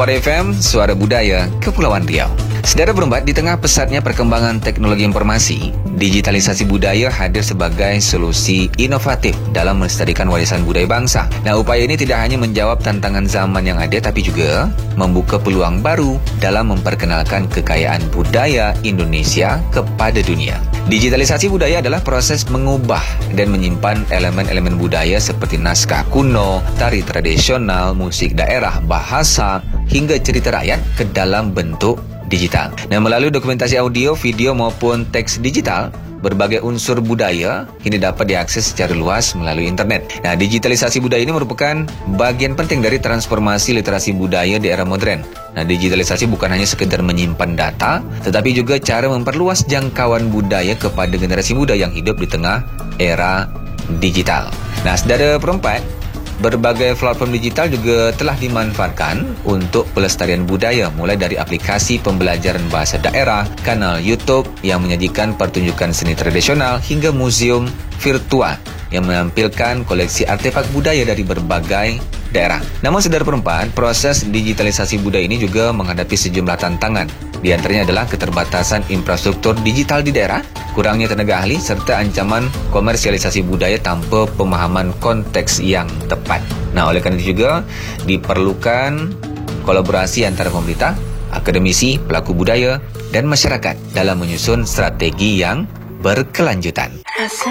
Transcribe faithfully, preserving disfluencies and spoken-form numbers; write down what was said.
Sonora F M, Suara Budaya, Kepulauan Riau. Saudara Perempat, di tengah pesatnya perkembangan teknologi informasi, digitalisasi budaya hadir sebagai solusi inovatif dalam melestarikan warisan budaya bangsa. Nah, upaya ini tidak hanya menjawab tantangan zaman yang ada, tapi juga membuka peluang baru dalam memperkenalkan kekayaan budaya Indonesia kepada dunia. Digitalisasi budaya adalah proses mengubah dan menyimpan elemen-elemen budaya seperti naskah kuno, tari tradisional, musik daerah, bahasa, hingga cerita rakyat ke dalam bentuk digital. Nah, melalui dokumentasi audio, video maupun teks digital, berbagai unsur budaya kini dapat diakses secara luas melalui internet. Nah, digitalisasi budaya ini merupakan bagian penting dari transformasi literasi budaya di era modern. Nah, digitalisasi bukan hanya sekedar menyimpan data, tetapi juga cara memperluas jangkauan budaya kepada generasi muda yang hidup di tengah era digital. Nah, saudara Perempat, berbagai platform digital juga telah dimanfaatkan untuk pelestarian budaya, mulai dari aplikasi pembelajaran bahasa daerah, kanal YouTube yang menyajikan pertunjukan seni tradisional, hingga museum virtual yang menampilkan koleksi artefak budaya dari berbagai daerah. Namun, saudara Perempat, proses digitalisasi budaya ini juga menghadapi sejumlah tantangan. Di antaranya adalah keterbatasan infrastruktur digital di daerah, kurangnya tenaga ahli, serta ancaman komersialisasi budaya tanpa pemahaman konteks yang tepat. Nah, oleh karena itu juga diperlukan kolaborasi antara pemerintah, akademisi, pelaku budaya, dan masyarakat dalam menyusun strategi yang berkelanjutan. Rasa